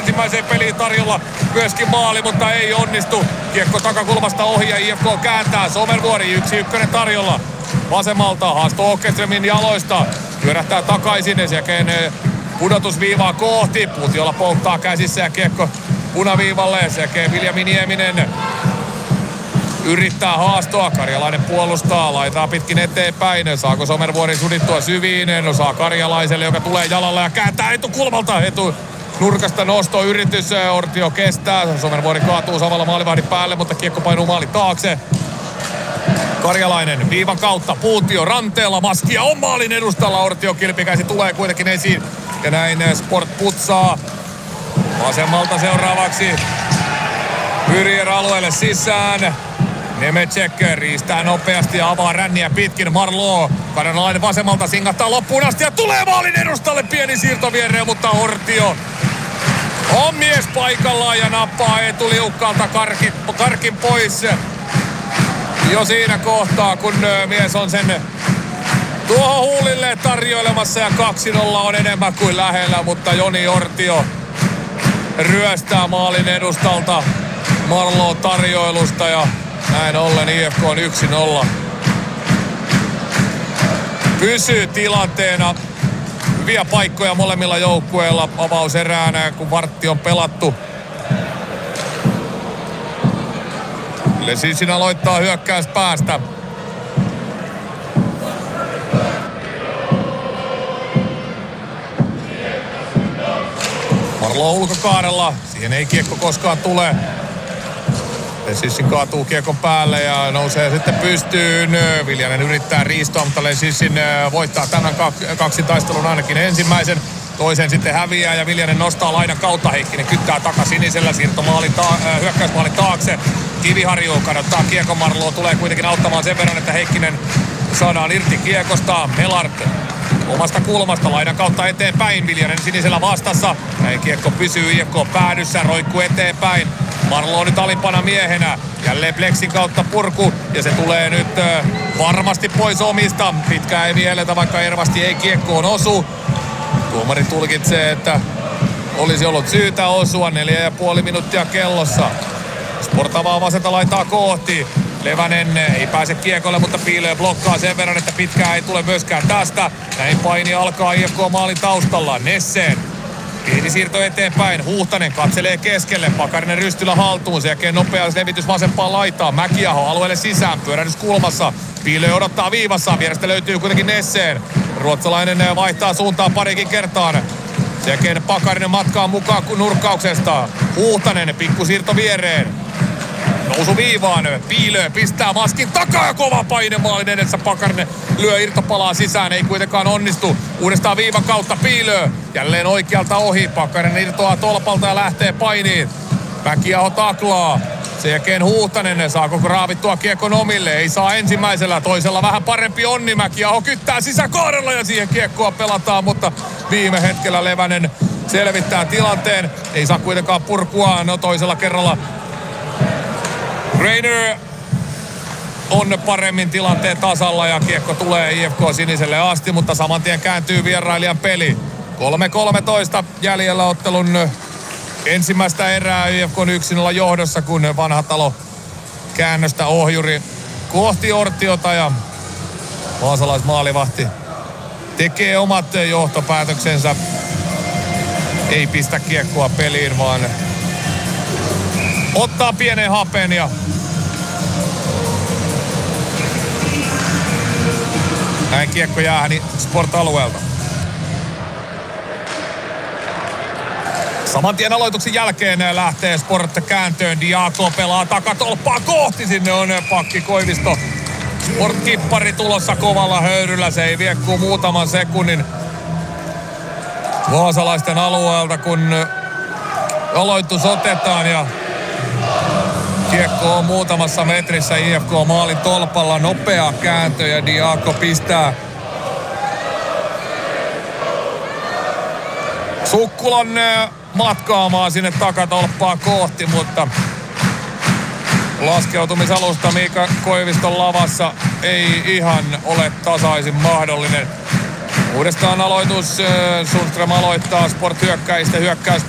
ensimmäiseen peliin tarjolla myöskin maali, mutta ei onnistu. Kiekko takakulmasta ohi ja IFK kääntää. Somervuori 1-1 tarjolla. Vasemmalta Haasto Åkerströmin jaloista. Pyörähtää takaisin ja sielläkin pudotusviivaa kohti. Puutiolla polttaa käsissä ja kiekko punaviivalle. Sielläkin Viljami Nieminen yrittää haastoa. Karjalainen puolustaa, laitaa pitkin eteenpäin. Saako Somervuori sudittua syviin? No saa Karjalaiselle, joka tulee jalalle ja kääntää etukulmalta. Nurkasta nosto yritys. Ortio kestää. Somervuori kaatuu samalla maalivahdin päälle, mutta kiekko painuu maali taakse. Karjalainen viivan kautta. Puutio ranteella. Maskia on maalin edustalla. Ortio kilpikäisi tulee kuitenkin esiin. Ja näin Sport putsaa. Vasemmalta seuraavaksi. Pyrjär alueelle sisään. Nemecek riistää nopeasti ja avaa ränniä pitkin. Marleau. Kanadalainen vasemmalta singahtaa loppuun asti ja tulee maalin edustalle. Pieni siirto viereen, mutta Ortio on mies paikallaan ja nappaa etuliukkaalta karkin pois. Jo siinä kohtaa, kun mies on sen tuohon huulille tarjoilemassa ja 2-0 on enemmän kuin lähellä, mutta Joni Ortio ryöstää maalin edustalta Marleau tarjoilusta ja näin ollen IFK on 1-0. Pysyy tilanteena. Hyviä paikkoja molemmilla joukkueilla avauserään, kun vartti on pelattu. Lesinsin aloittaa hyökkäys päästä. Marleau ulkokaarella. Siihen ei kiekko koskaan tule. Lesissin kaatuu kiekon päälle ja nousee sitten pystyyn. Viljanen yrittää riistoa, mutta Lesissin voittaa tämän kaksitaistelun ainakin ensimmäisen. Toisen sitten häviää ja Viljanen nostaa laidan kautta. Heikkinen kyttää takasinisellä, hyökkäysmaalin taakse. Kiviharju kadottaa kiekon. Marleau tulee kuitenkin auttamaan sen verran, että Heikkinen saadaan irti kiekosta. Melart omasta kulmasta laidan kautta eteenpäin. Viljanen sinisellä vastassa. Näin kiekko pysyy IFK päädyssä, roikkuu eteenpäin. Marleau nyt alimpana miehenä. Jälleen Plexin kautta purku. Ja se tulee nyt varmasti pois omista. Pitkään ei mielletä, vaikka Ervasti ei kiekkoon osu. Tuomari tulkitsee, että olisi ollut syytä osua. 4,5 minuuttia kellossa. Sport avaa vasenta laitaa kohti. Levänen ei pääse kiekolle, mutta Piilö blokkaa sen verran, että pitkään ei tule myöskään tästä. Näin paini alkaa IFK maalin taustalla. Nessen. Pieni siirto eteenpäin. Huuhtanen katselee keskelle. Pakarinen rystylä haltuun. Sen jälkeen nopea levitys vasempaan laitaan. Mäkiaho alueelle sisään. Pyörähdys kulmassa. Piilö odottaa viivassa. Vierestä löytyy kuitenkin Nessen. Ruotsalainen vaihtaa suuntaan parikin kertaan. Sen jälkeen Pakarinen matkaa mukaan nurkkauksesta. Huuhtanen pikkusiirto viereen. Nousu viivaan. Piilö pistää maskin takaa ja kova paine maalin edessä. Pakarinen lyö irtopalaa sisään. Ei kuitenkaan onnistu. Uudestaan viivan kautta Piilö. Jälleen oikealta ohi. Pakarinen irtoaa tolpalta ja lähtee painiin. Mäkiaho taklaa. Sen jälkeen Huuhtanen saa koko raavittua kiekon omille. Ei saa ensimmäisellä. Toisella vähän parempi onni. Mäkiaho kyttää sisäkaarella ja siihen kiekkoa pelataan. Mutta viime hetkellä Levänen selvittää tilanteen. Ei saa kuitenkaan purkua. No toisella kerralla Rainer on paremmin tilanteen tasalla ja kiekko tulee IFK siniselle asti, mutta saman tien kääntyy vierailijan peli. 3:13 jäljellä ottelun ensimmäistä erää. IFK on 1-0 johdossa, kun Vanhatalo käännöstä ohjuri kohti Ortiota ja vaasalaismaalivahti tekee omat johtopäätöksensä. Ei pistä kiekkoa peliin, vaan ottaa pienen hapen ja näin kiekko jää Sport-alueelta. Saman tien aloituksen jälkeen lähtee Sport kääntöön. Diaco pelaa takatolppaa kohti. Sinne on pakki Koivisto. Sport-kippari tulossa kovalla höyryllä. Se ei vie kuin muutaman sekunnin vaasalaisten alueelta, kun aloitus otetaan ja kiekko on muutamassa metrissä IFK maalin tolpalla. Nopea kääntö ja Diaco pistää Sukkulan matkaamaan sinne takatolppaa kohti, mutta laskeutumisalusta Miika Koiviston lavassa ei ihan ole tasaisin mahdollinen. Uudestaan aloitus. Sundström aloittaa Sport hyökkäistä. Hyökkäys